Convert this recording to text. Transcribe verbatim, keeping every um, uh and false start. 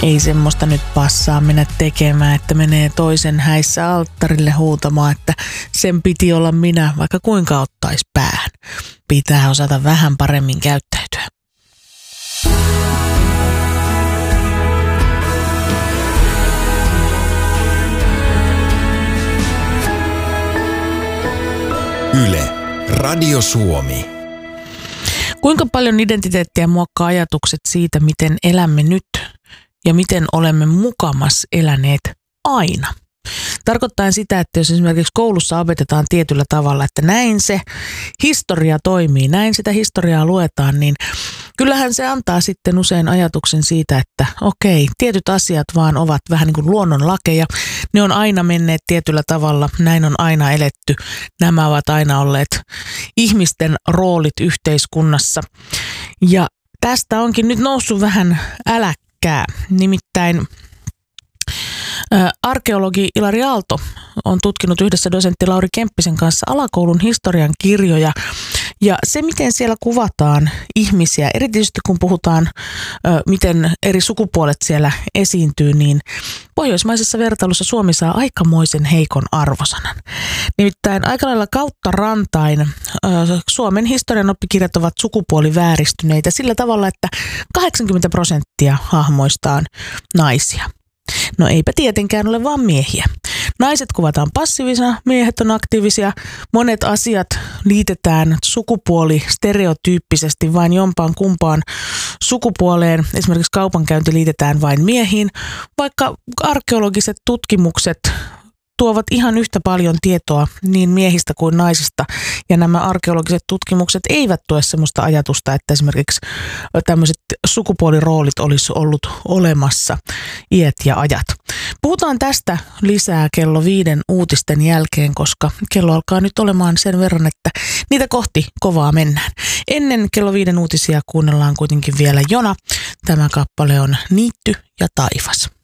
Ei semmoista nyt passaa mennä tekemään, että menee toisen häissä alttarille huutamaan, että sen piti olla minä, vaikka kuinka ottaisi päähän. Pitää osata vähän paremmin käyttäytyä. Yle, Radio Suomi. Kuinka paljon identiteettiä muokkaa ajatukset siitä, miten elämme nyt ja miten olemme mukamas eläneet aina? Tarkoittaen sitä, että jos esimerkiksi koulussa opetetaan tietyllä tavalla, että näin se historia toimii, näin sitä historiaa luetaan, niin kyllähän se antaa sitten usein ajatuksen siitä, että okei, tietyt asiat vaan ovat vähän niin kuin luonnonlakeja. Ne on aina menneet tietyllä tavalla, näin on aina eletty. Nämä ovat aina olleet ihmisten roolit yhteiskunnassa. Ja tästä onkin nyt noussut vähän äläkkää, nimittäin arkeologi Ilari Aalto on tutkinut yhdessä dosentti Lauri Kemppisen kanssa alakoulun historian kirjoja. Ja se, miten siellä kuvataan ihmisiä, erityisesti kun puhutaan, miten eri sukupuolet siellä esiintyy, niin pohjoismaisessa vertailussa Suomi saa aikamoisen heikon arvosanan. Nimittäin aika lailla kautta rantain Suomen historian oppikirjat ovat sukupuolivääristyneitä sillä tavalla, että kahdeksankymmentä prosenttia hahmoistaan naisia. No eipä tietenkään ole vaan miehiä. Naiset kuvataan passiivisena, miehet on aktiivisia. Monet asiat liitetään sukupuoli stereotyyppisesti vain jompaan kumpaan sukupuoleen. Esimerkiksi kaupankäynti liitetään vain miehiin, vaikka arkeologiset tutkimukset tuovat ihan yhtä paljon tietoa niin miehistä kuin naisista. Ja nämä arkeologiset tutkimukset eivät tue sellaista ajatusta, että esimerkiksi tämmöiset sukupuoliroolit olisi ollut olemassa iät ja ajat. Puhutaan tästä lisää kello viiden uutisten jälkeen, koska kello alkaa nyt olemaan sen verran, että niitä kohti kovaa mennään. Ennen kello viiden uutisia kuunnellaan kuitenkin vielä Jona. Tämä kappale on Niitty ja taivas.